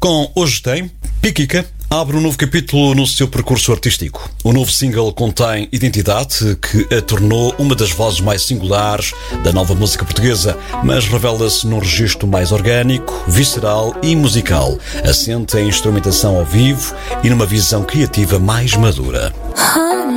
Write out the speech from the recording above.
Com Hoje Tem, Piquica abre um novo capítulo no seu percurso artístico. O novo single contém identidade que a tornou uma das vozes mais singulares da nova música portuguesa, mas revela-se num registro mais orgânico, visceral e musical, assente em instrumentação ao vivo e numa visão criativa mais madura.